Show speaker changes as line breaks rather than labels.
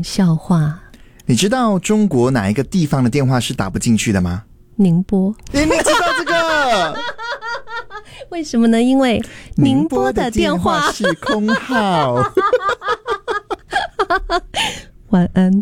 笑话。
你知道中国哪一个地方的电话是打不进去的吗？
宁波。
你知道这个？
为什么呢？因为宁波的电话
是空号。
晚安。